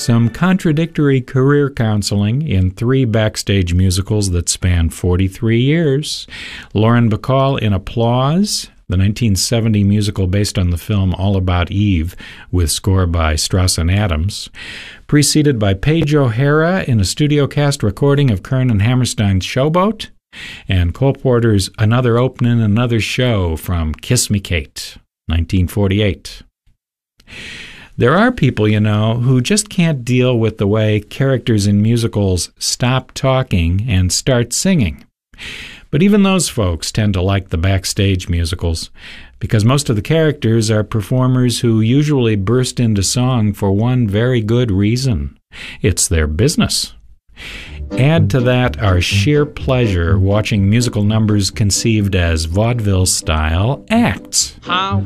Some contradictory career counseling in 3 backstage musicals that span 43 years. Lauren Bacall in Applause, the 1970 musical based on the film All About Eve, with score by Strauss and Adams. Preceded by Paige O'Hara in a studio cast recording of Kern and Hammerstein's Showboat. And Cole Porter's Another Opening, Another Show from Kiss Me Kate, 1948. There are people, you know, who just can't deal with the way characters in musicals stop talking and start singing. But even those folks tend to like the backstage musicals, because most of the characters are performers who usually burst into song for one very good reason. It's their business. Add to that our sheer pleasure watching musical numbers conceived as vaudeville-style acts. How